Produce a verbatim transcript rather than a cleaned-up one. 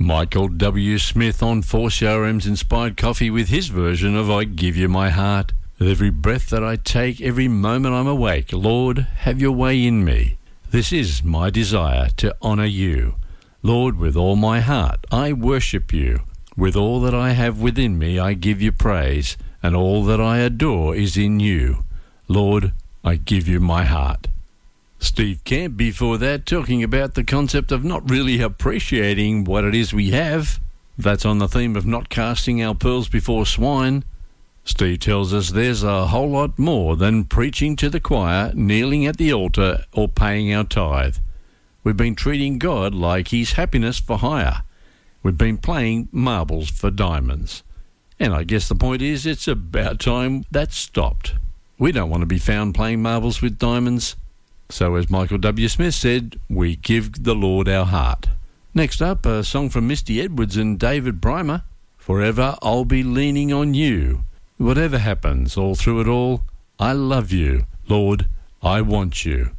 Michael W. Smith on four C R M's Inspired Coffee with his version of I Give You My Heart. With every breath that I take, every moment I'm awake, Lord, have your way in me. This is my desire to honour you. Lord, with all my heart, I worship you. With all that I have within me, I give you praise, and all that I adore is in you. Lord, I give you my heart. Steve Camp before that, talking about the concept of not really appreciating what it is we have. That's on the theme of not casting our pearls before swine. Steve tells us there's a whole lot more than preaching to the choir, kneeling at the altar, or paying our tithe. We've been treating God like he's happiness for hire. We've been playing marbles for diamonds. And I guess the point is it's about time that stopped. We don't want to be found playing marbles with diamonds. So as Michael W. Smith said, we give the Lord our heart. Next up, a song from Misty Edwards and David Brymer. Forever I'll be leaning on you. Whatever happens, all through it all, I love you. Lord, I want you.